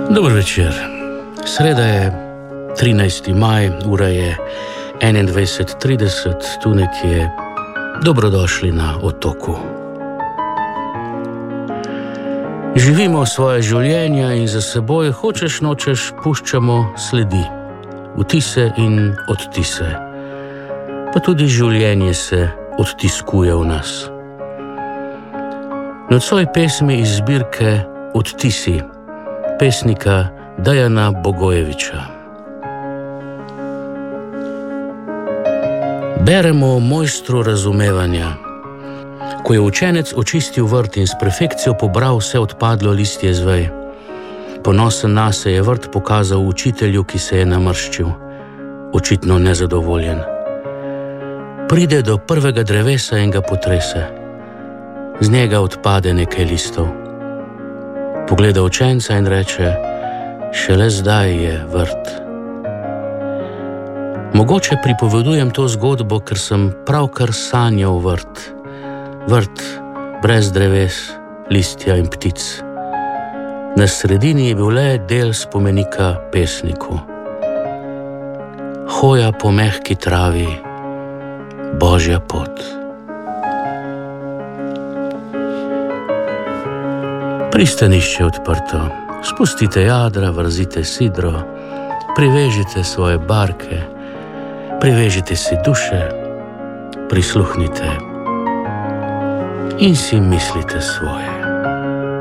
Dober večer. Sreda je 13. maj, ura je 21:30, tu nekje. Dobrodošli na Otoku. Živimo svoje življenja in za seboj, hočeš nočeš, puščamo sledi, vtise in odtise. Pa tudi življenje se odtiskuje v nas. Nocoj pesmi iz zbirke Odtisi pesnika Dejana Bogojevića. Beremo o mojstru razumevanja. Ko je učenec očistil vrt in s perfekcijo pobral vse odpadlo listje z vej, ponosen nase je vrt pokazal učitelju, ki se je namrščil, očitno nezadovoljen. Pride do prvega drevesa in ga potrese. Z njega odpade nekaj listov. Pogleda učenca in reče: šele zdaj je vrt. Mogoče pripovedujem to zgodbo, ker sem pravkar sanjal vrt. Vrt brez dreves, listja in ptic. Na sredini je bil le del spomenika pesniku. Hoja po mehki travi, Božja pot. Pristanišče odprto, spustite jadra, vrzite sidro, privežite svoje barke, privežite si duše, prisluhnite in si mislite svoje.